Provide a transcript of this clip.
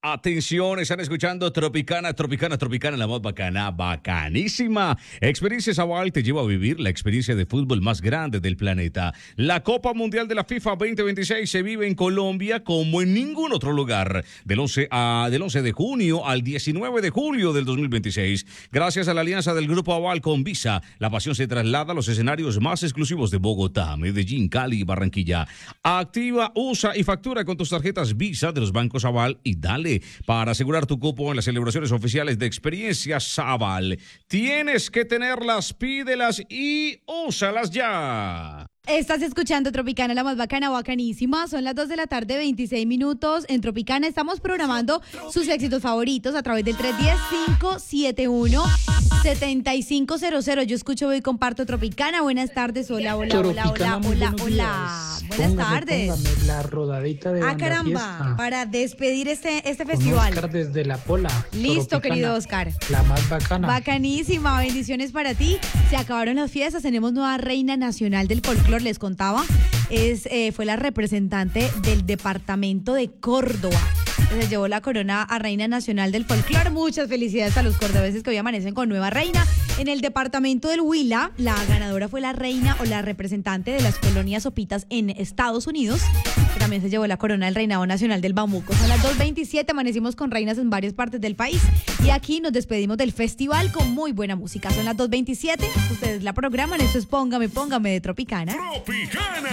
Atención, están escuchando Tropicana, la más bacana, bacanísima. Experiencia Sabal te lleva a vivir la experiencia de fútbol más grande del planeta. La Copa Mundial de la FIFA 2026 se vive en Colombia como en ningún otro lugar. Del 11 de junio al 19 de julio del 2026. Gracias a la alianza del Grupo Aval con Visa, la pasión se traslada a los escenarios más exclusivos de Bogotá, Medellín, Cali y Barranquilla. Activa, usa y factura con tus tarjetas Visa de los bancos Aval y dale para asegurar tu cupo en las celebraciones oficiales de Experiencia Sabal. Tienes que tenerlas, pídelas y úsalas ya. Estás escuchando Tropicana, la más bacana, bacanísima. Son las 2 de la tarde, 26 minutos. En Tropicana estamos programando sus éxitos favoritos a través del 310-571-7500. Yo escucho, voy y comparto Tropicana. Buenas tardes, hola. Buenas tardes. Póngame la rodadita de banda caramba, fiesta. para despedir este Con festival. Oscar desde La Pola. Listo, Tropicana, querido Oscar. La más bacana. Bacanísima, bendiciones para ti. Se acabaron las fiestas, tenemos nueva reina nacional del folclore, les contaba. Fue la representante del departamento de Córdoba. Se llevó la corona a reina nacional del folclore. Muchas felicidades a los cordobeses que hoy amanecen con nueva reina. En el departamento del Huila, la ganadora fue la reina o la representante de las colonias Sopitas en Estados Unidos, que también se llevó la corona del reinado nacional del Bambuco. Son las 2:27, amanecimos con reinas en varias partes del país y aquí nos despedimos del festival con muy buena música. Son las 2:27, ustedes la programan, esto es Póngame de Tropicana. Tropicana.